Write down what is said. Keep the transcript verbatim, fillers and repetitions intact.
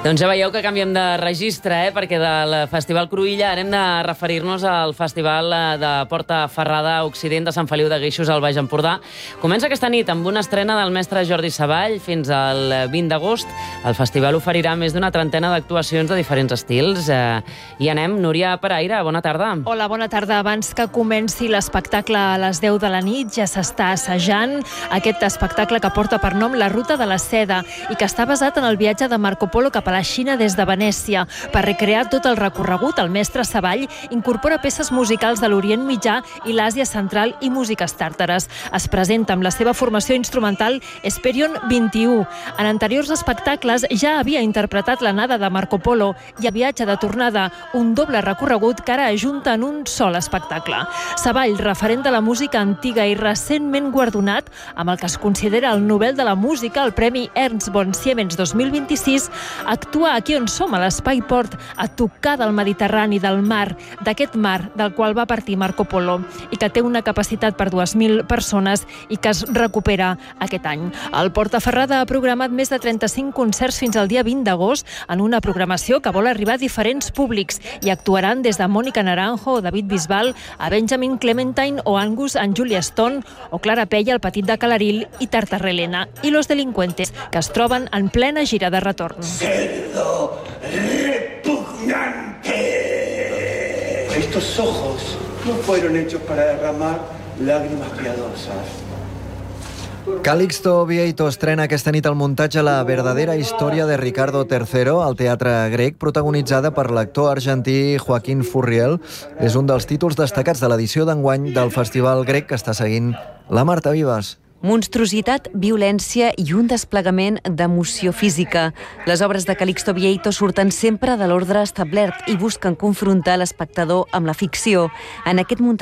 Doncs ja veieu que canviem de registre, eh? perquè del Festival Cruïlla anem de referir-nos al Festival de Porta Ferrada Occident de Sant Feliu de Guíxols al Baix Empordà. Comença aquesta nit amb una estrena del mestre Jordi Savall fins al vint d'agost. El festival oferirà més d'una trentena d'actuacions de diferents estils. Eh, I anem, Núria Peraire, bona tarda. Hola, bona tarda. Abans que comenci l'espectacle a les deu de la nit ja s'està assajant aquest espectacle que porta per nom La Ruta de la Seda i que està basat en el viatge de Marco Polo cap a la Xina des de Venècia. Per recrear tot el recorregut, el mestre Savall incorpora peces musicals de l'Orient Mitjà i l'Àsia Central i músiques tàrtares. Es presenta amb la seva formació instrumental Hesperion vint-i-u. En anteriors espectacles ja havia interpretat l'anada de Marco Polo i a viatge de tornada, un doble recorregut que ara ajunta en un sol espectacle. Savall, referent de la música antiga i recentment guardonat amb el que es considera el Nobel de la Música, el Premi Ernst von Siemens dos mil vint-i-sis, actua aquí on som, a l'Espai Port, a tocar del Mediterrani, del mar, d'aquest mar del qual va partir Marco Polo i que té una capacitat per dues mil persones i que es recupera aquest any. El Portaferrada ha programat més de trenta-cinc concerts fins al dia vint d'agost en una programació que vol arribar a diferents públics i actuaran des de Mónica Naranjo o David Bisbal a Benjamin Clementine o Angus and Julia Stone o Clara Pella, el Petit de Calaril i Tartarrelena i Los Delincuentes, que es troben en plena gira de retorn. ¡Cerdo repugnante! Estos ojos no fueron hechos para derramar lágrimas piadosas. Calixto Vieito estrena aquesta nit el muntatge La verdadera història de Ricardo tercero al Teatre Grec, protagonitzada per l'actor argentí Joaquín Furriel. És un dels títols destacats de l'edició d'enguany del Festival Grec que està seguint la Marta Vives. Monstruositat, violència i un desplegament d'emoció física. Les obres de Calixto Vieito surten sempre de l'ordre establert i busquen confrontar l'espectador amb la ficció. En aquest muntatge